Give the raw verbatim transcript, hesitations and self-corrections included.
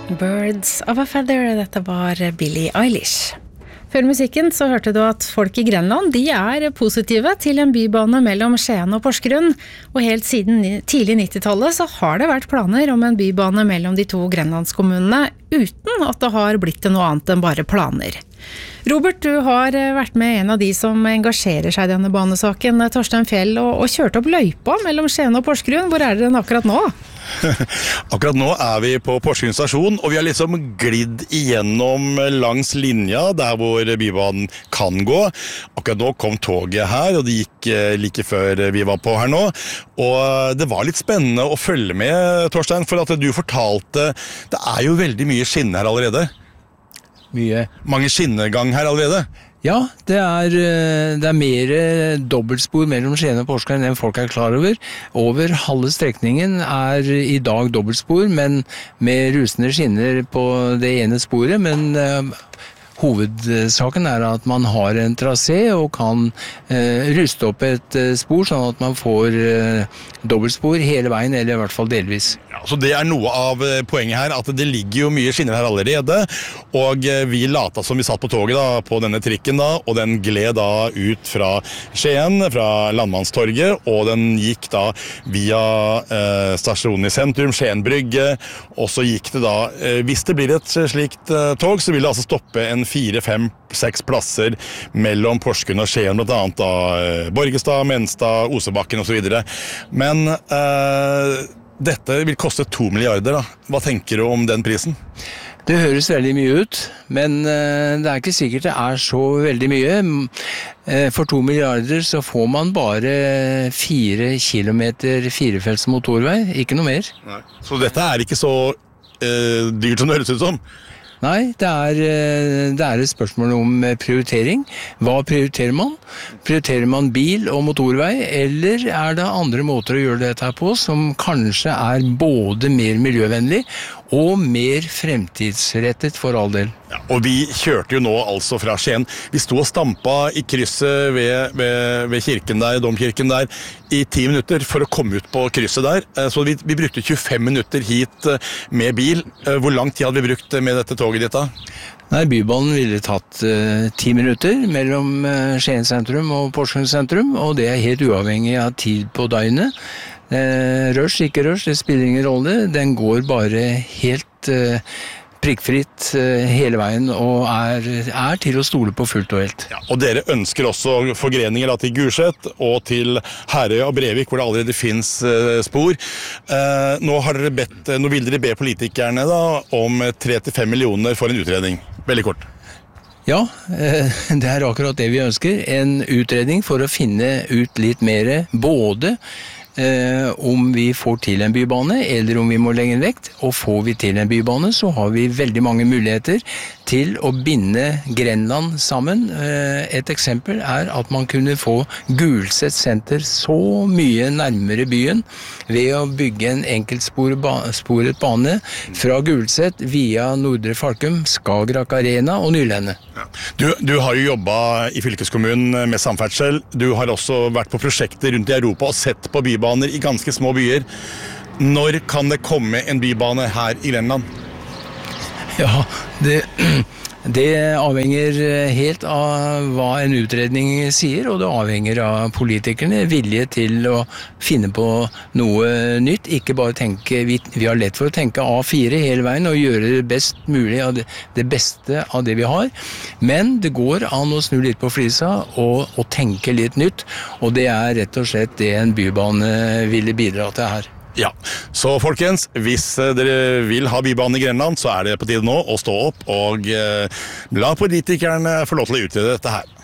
Birds of a Feather, dette var Billie Eilish. Før musikken så hørte du at folk i Grenland, de er positive til en bybane mellom Skien og Porsgrunn, og helt siden tidlig nittitallet så har det vært planer om en bybane mellom de to grenlandskommunene, uten at det har blitt til noe annet enn bare planer. Robert, du har vært med en av de som engasjerer seg i denne banesaken, Torstein Fjell, og, og kjørte opp løypa mellom Skien og Porsgrunn. Hvor er dere akkurat nå? Akkurat nå er vi på Porsgrunn stasjon, og vi har liksom glidd igjennom langs linja der hvor bybanen kan gå. Akkurat nå kom toget her, og det gikk like før vi var på her nå. Og det var litt spennende å følge med, Torstein, for at du fortalte, det er jo veldig mye skinner her allerede. Mye. Mange skinnegang her allerede. Ja, det er, det er mer dobbeltspor mellom Skien og Porsgrunn enn folk er klar over. Over halve strekningen er i dag dobbeltspor, men med rusende skinner på det ene sporet, men uh, hovedsaken er at man har en trasé og kan uh, ruste opp et uh, spor, sånn at man får uh, dobbeltspor hele veien, eller i hvert fall delvis. Ja, så det er noe av poenget her, at det ligger jo mye skinner her allerede, og vi lata som vi satt på toget da, på denne trikken da, og den gled da ut fra Skien, fra Landmannstorget, og den gikk da via eh, stasjonen i sentrum, Skien Brygge, og så gikk det da, eh, hvis det blir et slikt eh, tog, så vil det altså stoppe en fire, fem, seks plasser mellom Porsgrunn og Skien, blant annet da eh, Borgestad, Menstad, Osebakken og så videre. Men eh, dette vil koste to milliarder da. Hva tenker du om den prisen? Det høres veldig mye ut, men uh, det er ikke sikkert det er så veldig mye. Uh, for to milliarder så får man bare fire kilometer firefelts motorvei, ikke noe mer. Nei. Så dette er ikke så uh, dyrt som det høres ut som? Nei, det er, det er et spørsmål om prioritering. Hva prioriterer man? Prioriterer man bil og motorvei, eller er det andre måter å gjøre dette her på, som kanskje er både mer miljøvennlig og mer fremtidsrettet for all del? Ja, og vi kjørte jo nå altså fra Skien. Vi sto og stampa i krysset ved, ved, ved kirken der, domkirken der, i ti minutter for å komme ut på krysset der. Så vi, vi brukte tjuefem minutter hit med bil. Hvor lang tid hadde vi brukt med dette toget ditt da? Nei, bybanen ville tatt uh, ti minutter mellom uh, Skien sentrum og Porsgrunn sentrum, og det er helt uavhengig av tid på døgnet. Uh, rush, ikke rush, det spiller ingen rolle. Den går bare helt uh, prikkfritt uh, hele veien, og er, er til å stole på fullt og helt. Ja, og dere ønsker også forgreninger da, til Gulset og til Herøy og Brevik, hvor det allerede finnes uh, spor. Uh, nå, har dere bedt, nå vil dere be politikerne da, om tre til fem millioner for en utredning. Veldig kort. Ja, det er akkurat det vi ønsker. En utredning for å finne ut litt mer, både eh, om vi får til en bybane, eller om vi må legge en vekt. Og får vi til en bybane, så har vi veldig mange muligheter til å binde Grenland sammen. Eh, et eksempel er at man kunne få Gulset senter så mye nærmere byen ved å bygge en enkeltsporet bane fra Gulset via Nordre Falkum, Skagerrak Arena og Nylene. Ja. Du, du har jo jobbet i fylkeskommunen med samferdsel. Du har også vært på prosjekter rundt i Europa og sett på bybaner i ganske små byer. Når kan det komme en bybane her i Grenland? Ja, det, det avhenger helt av hva en utredning sier, og det avhenger av politikerne vilje til å finne på noe nytt. Ikke bare tenke, vi, vi har lett for å tenke A fire hele veien og gjøre det best mulig av det, det beste av det vi har. Men det går an å snu litt på flisa og, og tenke litt nytt, og det er rett og slett det en bybane ville bidra til her. Ja, så folkens, hvis dere vil ha bybanen i Grenland, så er det på tide nå å stå opp og eh, la politikerne få lov til å utrede dette her.